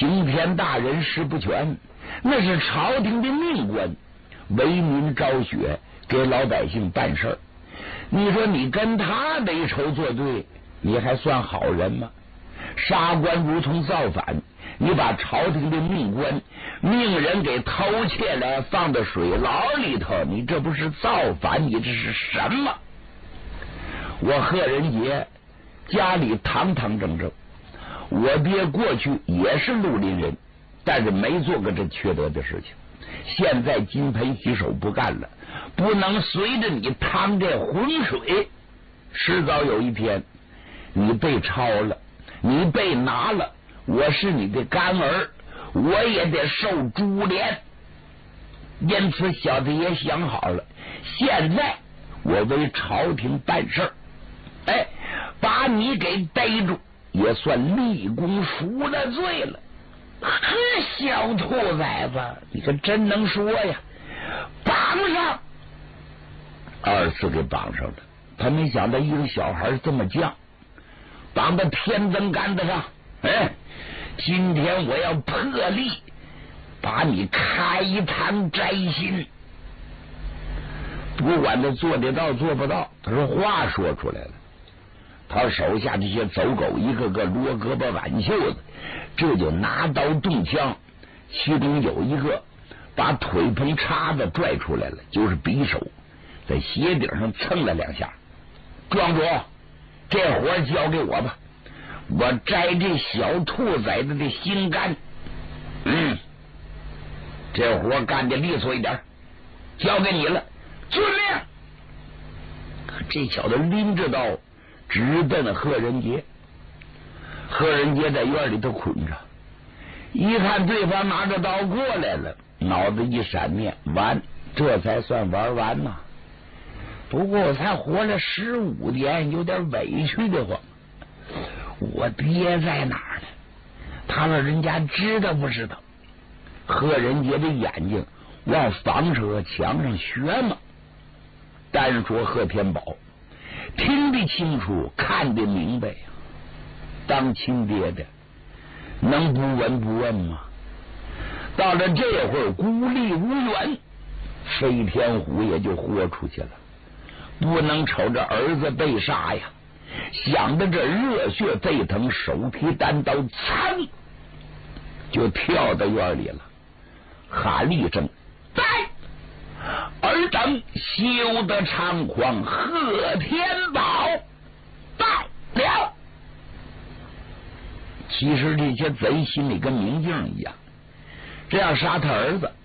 青天大人使不全，那是朝廷的命官，为民昭雪，给老百姓办事儿。你说你跟他为仇作对，你还算好人吗？杀官如同造反，你把朝廷的命官命人给偷窃来放到水牢里头，你这不是造反，你这是什么？我贺仁杰家里堂堂正正，我爹过去也是绿林人，但是没做过这缺德的事情。现在金盆洗手不干了，不能随着你趟这浑水，迟早有一天你被抄了，你被拿了，我是你的干儿，我也得受株连。因此小子也想好了，现在我为朝廷办事儿，把你给逮住，也算立功赎了罪了。呵，小兔崽子，你可真能说呀！绑上，二次给绑上了。他没想到一个小孩这么犟，绑到天增杆子上。今天我要破例把你开膛摘心。不管他做得到做不到，他说话说出来了。他手下这些走狗一个个撸胳膊挽袖子，这就拿刀动枪，其中有一个把腿棚叉子拽出来了，就是匕首，在鞋顶上蹭了2下。庄主，这活交给我吧，我摘这小兔崽子的心肝。这活干得利索一点，交给你了。遵命。这小子拎着刀直奔贺仁杰。贺仁杰在院里头捆着，一看对方拿着刀过来了，脑子一闪念，完，这才算玩完呐。不过我才活了15年，有点委屈的慌。我爹在哪儿呢？他老人家知道不知道？贺仁杰的眼睛往房子和墙上旋嘛。单说贺天宝听得清楚，看得明白，当亲爹的能不闻不问吗？到了这会儿孤立无援，飞天虎也就豁出去了，不能瞅着儿子被杀呀，想着这热血沸腾，手提单刀，噌就跳到院里了，喊了一声：“在！”尔等休得猖狂，贺天宝到了。其实这些贼心里跟明镜一样，这要杀他儿子，